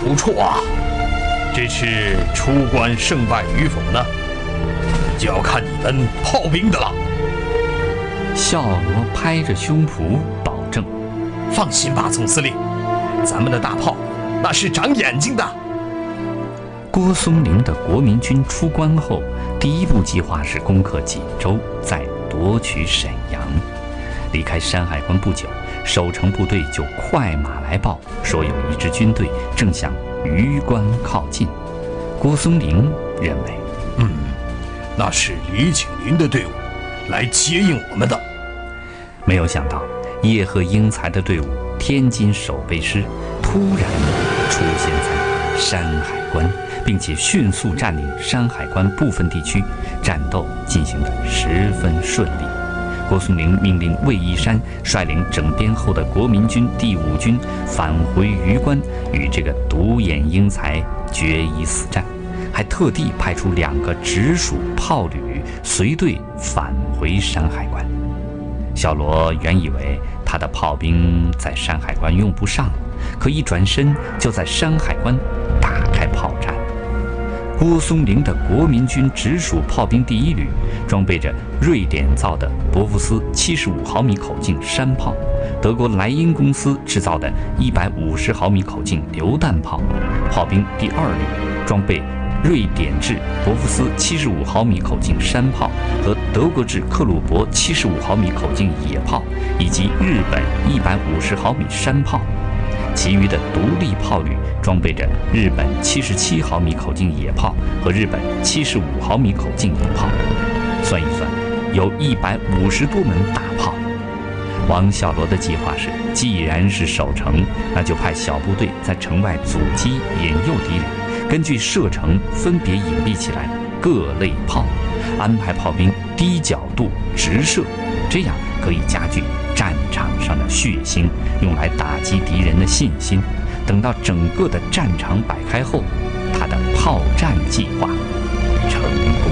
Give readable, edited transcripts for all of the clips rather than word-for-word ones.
不错啊，这次出关胜败与否呢，就要看你们炮兵的了。 孝罗拍着胸脯保证：“ 放心吧，总司令，咱们的大炮那是长眼睛的。” 郭松龄的国民军出关后，第一步计划是攻克锦州，再夺取沈阳。离开山海关不久，守城部队就快马来报，说有一支军队正向榆关靠近。郭松龄认为， 那是李景林的队伍来接应我们的。 没有想到，叶赫英才的队伍天津守备师突然出现在山海关，并且迅速占领山海关部分地区，战斗进行得十分顺利。郭松龄命令魏一山率领整编后的国民军第5军返回榆关，与这个独眼英才决一死战，还特地派出2个直属炮旅随队返回山海关。小罗原以为他的炮兵在山海关用不上了，可一转身就在山海关打开炮战。郭松龄的国民军直属炮兵第1旅装备着瑞典造的伯福斯75毫米口径山炮，德国莱茵公司制造的150毫米口径榴弹炮；炮兵第2旅装备瑞典制伯福斯75毫米口径山炮和德国制克虏伯75毫米口径野炮，以及日本150毫米山炮。其余的独立炮旅装备着日本77毫米口径野炮和日本75毫米口径野炮，算一算，有150多门大炮。王小罗的计划是，既然是守城，那就派小部队在城外阻击引诱敌人，根据射程分别隐蔽起来各类炮，安排炮兵低角度直射，这样可以加剧战场上的血腥，用来打击敌人的信心。等到整个的战场摆开后，他的炮战计划成功。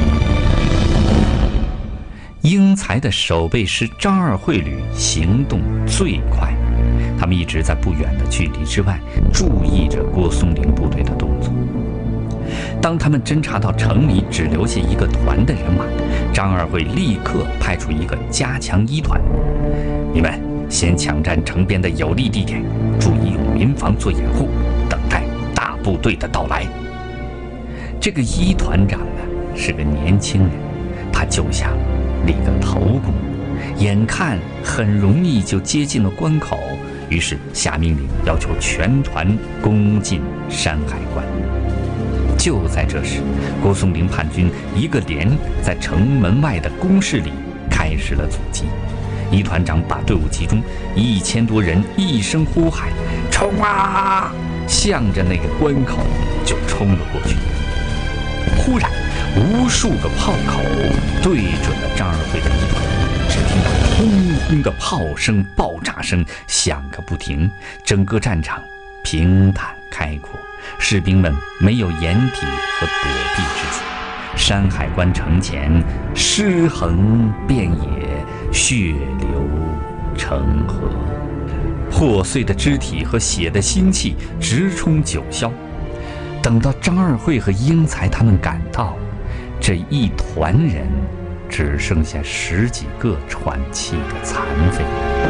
英才的守备师张二会旅行动最快，他们一直在不远的距离之外注意着郭松龄部队的动作。当他们侦察到城里只留下1个团的人马，张二会立刻派出1个加强1团，你们先抢占城边的有利地点，注意用民房做掩护，等待大部队的到来。这个1团长呢是个年轻人，他就想立个头功，眼看很容易就接近了关口，于是下命令要求全团攻进山海关。就在这时，郭松龄叛军1个连在城门外的工事里开始了阻击。1团长把队伍集中，1000多人一声呼喊：“冲啊！”向着那个关口就冲了过去。忽然，无数个炮口对准了张二会的1团，只听到轰轰的炮声、爆炸声响个不停，整个战场平坦开阔，士兵们没有掩体和躲避之处。山海关城前尸横遍野，血流成河，破碎的肢体和血的腥气直冲九霄。等到张二会和英才他们赶到，这1团人只剩下10几个喘气的残废。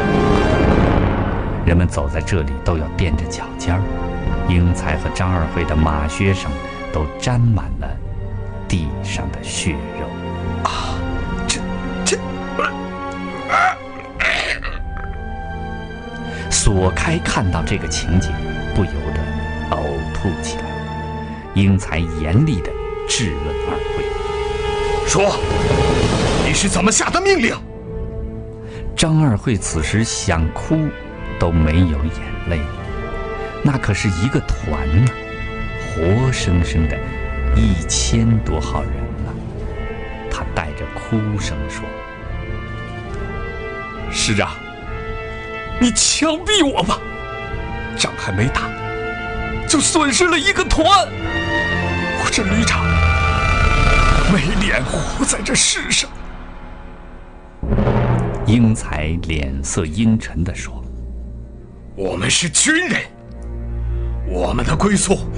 人们走在这里都要踮着脚尖儿，英才和张二会的马靴上都沾满了地上的血肉。索开看到这个情景，不由得呕吐起来。英才严厉地质问二会：“ 说，你是怎么下的命令？” 张二会此时想哭都没有眼泪，那可是1个团呢，活生生的1000多号人呢。他带着哭声说：“ 师啊，你枪毙我吧！仗还没打，就损失了1个团，我这旅长没脸活在这世上。” 英才脸色阴沉地说：“ 我们是军人，我们的归宿